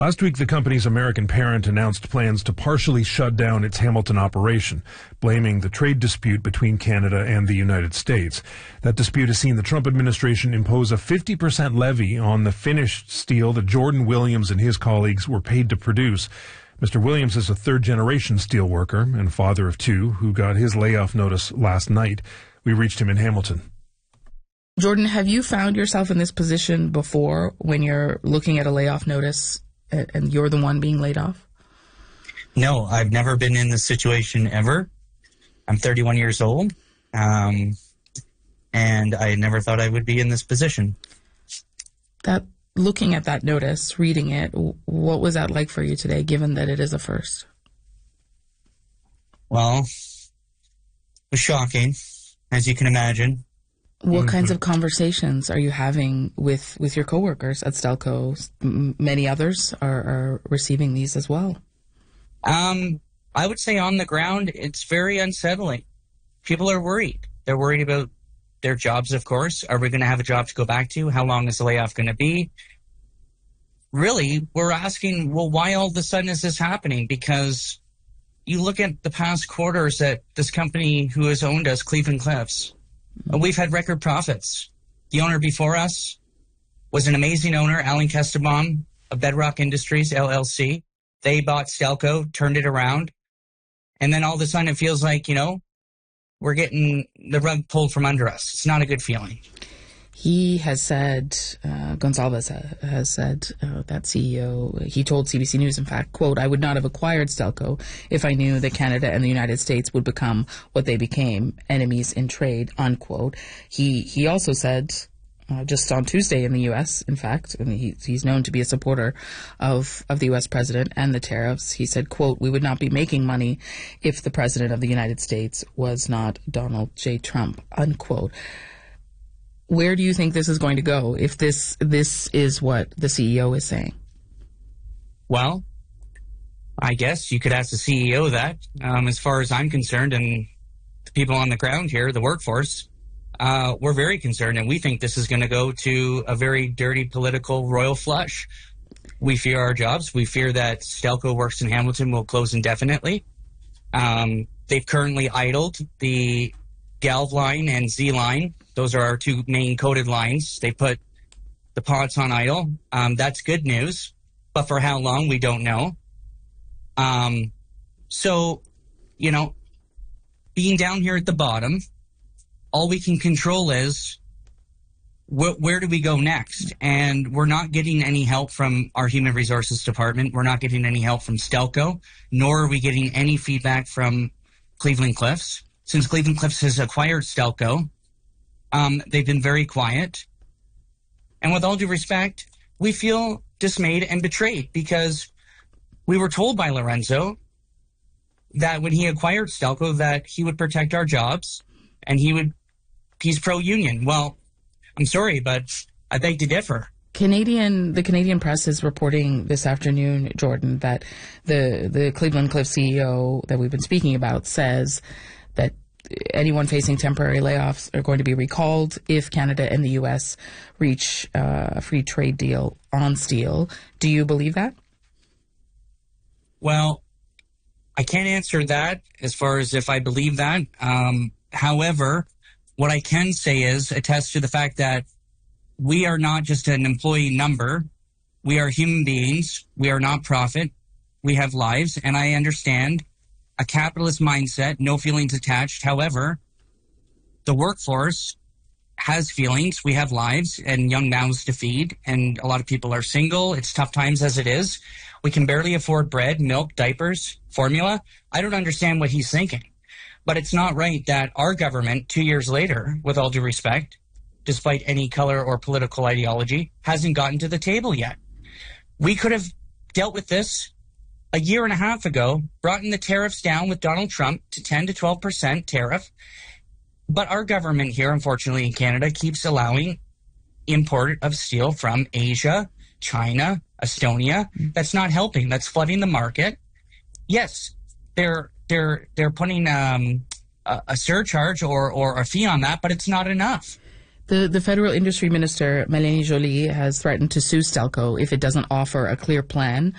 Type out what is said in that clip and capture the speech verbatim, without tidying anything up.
Last week, the company's American parent announced plans to partially shut down its Hamilton operation, blaming the trade dispute between Canada and the United States. That dispute has seen the Trump administration impose a fifty percent levy on the finished steel that Jordan Williams and his colleagues were paid to produce. Mister Williams is a third-generation steel worker and father of two who got his layoff notice last night. We reached him in Hamilton. Jordan, have you found yourself in this position before when you're looking at a layoff notice and you're the one being laid off? No, I've never been in this situation ever. I'm thirty-one years old, um, and I never thought I would be in this position. That looking at that notice, reading it, what was that like for you today, given that it is a first? Well, it was shocking, as you can imagine. What mm-hmm. kinds of conversations are you having with, with your coworkers at Stelco? M- many others are, are receiving these as well. Um, I would say on the ground, it's very unsettling. People are worried. They're worried about their jobs, of course. Are we going to have a job to go back to? How long is the layoff going to be? Really, we're asking, well, why all of a sudden is this happening? Because you look at the past quarters that this company who has owned us, Cleveland Cliffs, we've had record profits. The owner before us was an amazing owner, Alan Kesterbaum of Bedrock Industries, L L C. They bought Stelco, turned it around, and then all of a sudden it feels like, you know, we're getting the rug pulled from under us. It's not a good feeling. He has said, uh, Gonsalves has said, uh, that C E O, he told C B C News, in fact, quote, "I would not have acquired Stelco if I knew that Canada and the United States would become what they became, enemies in trade," unquote. He he also said, uh, just on Tuesday in the U S, in fact, and he, he's known to be a supporter of, of the U S president and the tariffs. He said, quote, "We would not be making money if the president of the United States was not Donald J. Trump," unquote. Where do you think this is going to go if this this is what the C E O is saying? Well, I guess you could ask the C E O that. Um, as far as I'm concerned, and the people on the ground here, the workforce, uh, we're very concerned, and we think this is going to go to a very dirty political royal flush. We fear our jobs. We fear that Stelco Works in Hamilton will close indefinitely. Um, they've currently idled the Galv line and Z line. Those are our two main coated lines. They put the pots on idle. Um, that's good news, but for how long, we don't know. Um, so, you know, being down here at the bottom, all we can control is wh- where do we go next? And we're not getting any help from our Human Resources Department. We're not getting any help from Stelco, nor are we getting any feedback from Cleveland Cliffs. Since Cleveland Cliffs has acquired Stelco, Um, they've been very quiet. And with all due respect, we feel dismayed and betrayed because we were told by Lorenzo that when he acquired Stelco that he would protect our jobs and he would, he's pro-union. Well, I'm sorry, but I beg to differ. Canadian, the Canadian press is reporting this afternoon, Jordan, that the, the Cleveland Cliffs C E O that we've been speaking about says that anyone facing temporary layoffs are going to be recalled if Canada and the U S reach uh, a free trade deal on steel. Do you believe that? Well, I can't answer that as far as if I believe that. Um, however, what I can say is attest to the fact that we are not just an employee number. We are human beings. We are not profit. We have lives, and I understand a capitalist mindset, no feelings attached. However, the workforce has feelings. We have lives and young mouths to feed, and a lot of people are single. It's tough times as it is. We can barely afford bread, milk, diapers, formula. I don't understand what he's thinking. But it's not right that our government, two years later, with all due respect, despite any color or political ideology, hasn't gotten to the table yet. We could have dealt with this a year and a half ago, brought in the tariffs down with Donald Trump to ten to twelve percent tariff. But our government here, unfortunately, in Canada, keeps allowing import of steel from Asia, China, Estonia. That's not helping. That's flooding the market. Yes, they're they're they're putting um, a, a surcharge or, or a fee on that, but it's not enough. The, the federal industry minister, Mélanie Joly, has threatened to sue Stelco if it doesn't offer a clear plan